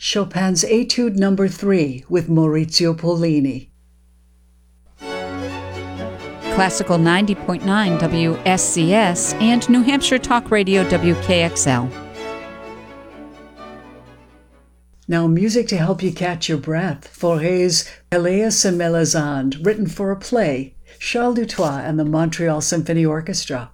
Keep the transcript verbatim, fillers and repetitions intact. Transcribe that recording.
Chopin's Etude Number three with Maurizio Pollini. Classical ninety point nine W S C S and New Hampshire Talk Radio W K X L. Now music to help you catch your breath. Fauré's Pelléas et Mélisande, written for a play, Charles Dutoit and the Montreal Symphony Orchestra.